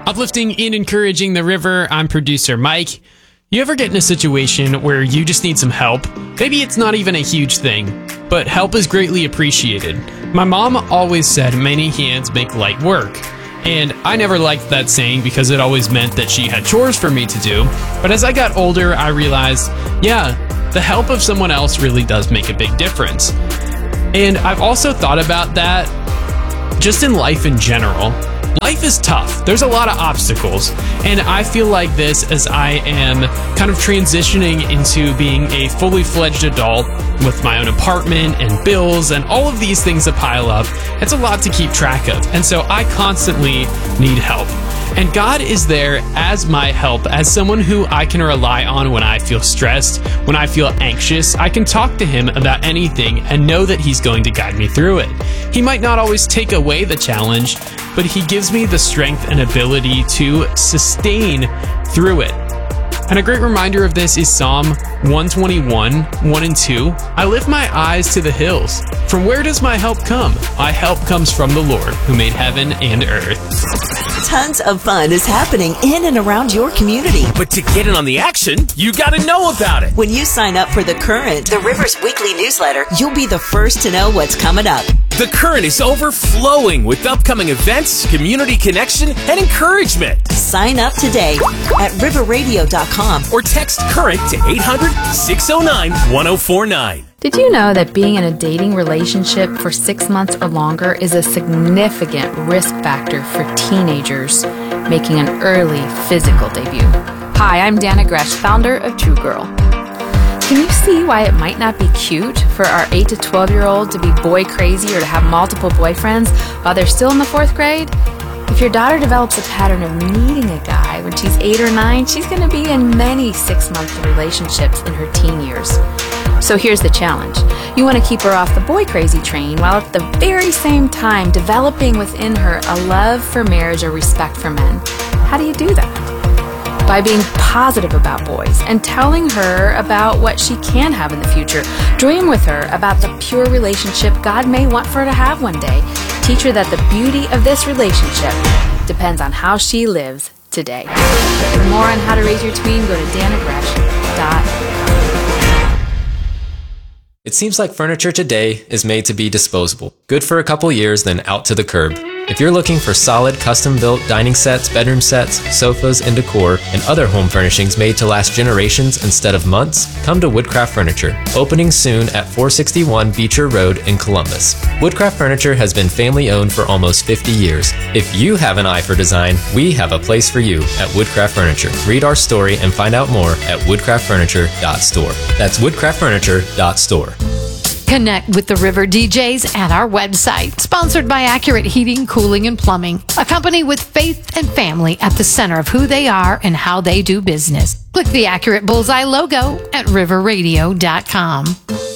Uplifting and encouraging the river, I'm producer Mike. You ever get in a situation where you just need some help? Maybe it's not even a huge thing, but help is greatly appreciated. My mom always said many hands make light work. And I never liked that saying because it always meant that she had chores for me to do. But as I got older, I realized, yeah, the help of someone else really does make a big difference. And I've also thought about that just in life in general. Life is tough. There's a lot of obstacles. And I feel like this as I am kind of transitioning into being a fully fledged adult with my own apartment and bills and all of these things that pile up. It's a lot to keep track of. And so I constantly need help. And God is there as my help, as someone who I can rely on when I feel stressed, when I feel anxious. I can talk to him about anything and know that he's going to guide me through it. He might not always take away the challenge, but he gives me the strength and ability to sustain through it. And a great reminder of this is Psalm 121, 1 and 2. I lift my eyes to the hills. From where does my help come? My help comes from the Lord, who made heaven and earth. Tons of fun is happening in and around your community. But to get in on the action, you gotta know about it. When you sign up for The Current, the River's weekly newsletter, you'll be the first to know what's coming up. The Current is overflowing with upcoming events, community connection, and encouragement. Sign up today at riverradio.com or text CURRENT to 800-609-1049. Did you know that being in a dating relationship for 6 months or longer is a significant risk factor for teenagers making an early physical debut? Hi, I'm Dana Gresh, founder of True Girl. Can you see why it might not be cute for our 8 to 12-year-old to be boy crazy or to have multiple boyfriends while they're still in the 4th grade? If your daughter develops a pattern of needing a guy when she's 8 or 9, she's going to be in many 6-month relationships in her teen years. So here's the challenge. You want to keep her off the boy crazy train while at the very same time developing within her a love for marriage or respect for men. How do you do that? By being positive about boys and telling her about what she can have in the future. Dream with her about the pure relationship God may want for her to have one day. Teach her that the beauty of this relationship depends on how she lives today. For more on how to raise your tween, go to danagresh.com. It seems like furniture today is made to be disposable. Good for a couple years, then out to the curb. If you're looking for solid, custom-built dining sets, bedroom sets, sofas, and decor, and other home furnishings made to last generations instead of months, come to Woodcraft Furniture, opening soon at 461 Beecher Road in Columbus. Woodcraft Furniture has been family-owned for almost 50 years. If you have an eye for design, we have a place for you at Woodcraft Furniture. Read our story and find out more at woodcraftfurniture.store. That's woodcraftfurniture.store. Connect with the River DJs at our website. Sponsored by Accurate Heating, Cooling, and Plumbing. A company with faith and family at the center of who they are and how they do business. Click the Accurate Bullseye logo at riverradio.com.